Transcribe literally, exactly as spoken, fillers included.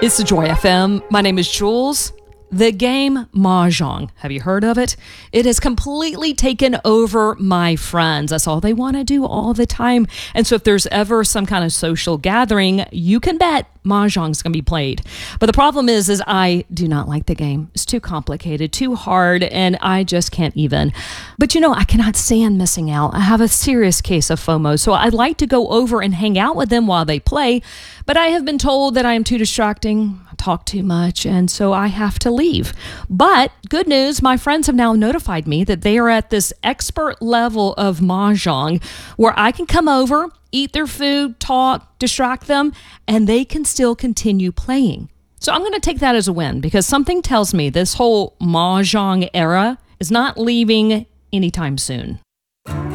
It's the Joy F M. My name is Jules. The game Mahjong. Have you heard of it? It has completely taken over my friends. That's all they want to do all the time. And so if there's ever some kind of social gathering, you can bet Mahjong's going to be played. But the problem is, is I do not like the game. It's too complicated, too hard, and I just can't even. But you know, I cannot stand missing out. I have a serious case of FOMO, so I'd like to go over and hang out with them while they play, but I have been told that I am too distracting, I talk too much, and so I have to leave. But good news, my friends have now notified me that they are at this expert level of Mahjong where I can come over, eat their food, talk, distract them, and they can still continue playing. So I'm going to take that as a win because something tells me this whole Mahjong era is not leaving anytime soon.